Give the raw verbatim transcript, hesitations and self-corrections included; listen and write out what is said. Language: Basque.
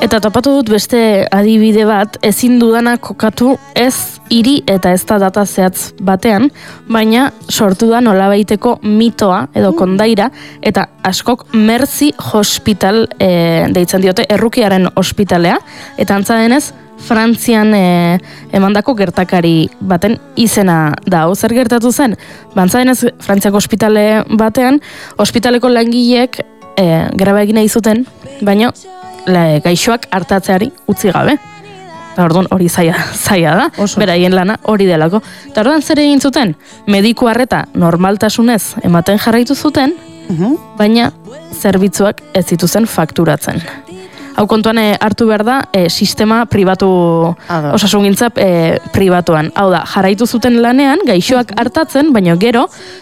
Eta topatu dut beste adibide bat, ezin dudana kokatu ez hiri eta ez da data zehatz batean, baina sortu da nolabaiteko mitoa edo kondaira, eta askok Mercy Hospital e, deitzen diote, errukiaren ospitalea, eta antza denez, Frantzian e, emandako gertakari baten izena da. Hau zer gertatu zen? Bantza denez, Frantziako ospitale batean, ospitaleko langileek e, greba egin nahi zuten, baina la, gaixoak hartatzeari utzi gabe. Eta orduan hori zaila, zaila da, Oso. Beraien lana hori delako. Eta orduan zer egin zuten, mediku harreta normaltasunez ematen jarraitu zuten, uh-huh. baina zerbitzuak ez zituzen fakturatzen. Hau kontuan e, hartu behar da, e, sistema pribatu, osasungintza e, pribatuan. Hau da, jarraitu zuten lanean, gaixoak hartatzen, baina gero,